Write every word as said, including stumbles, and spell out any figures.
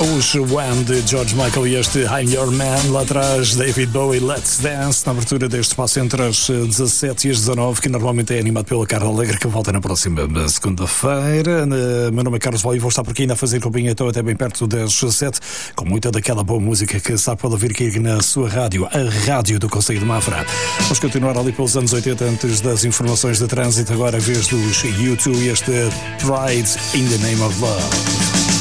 Os Wham de George Michael e este I'm Your Man. Lá atrás, David Bowie, Let's Dance, na abertura deste espaço entre as dezassete e as dezanove, que normalmente é animado pela Carla Alegre, que volta na próxima segunda-feira. Meu nome é Carlos Boy e vou estar por aqui ainda a fazer companhia, então até bem perto das sete, com muita daquela boa música que sabe pode ouvir aqui na sua rádio, a rádio do Conselho de Mafra. Vamos continuar ali pelos anos oitenta, antes das informações de trânsito, agora a vez dos U dois e este Pride in the Name of Love.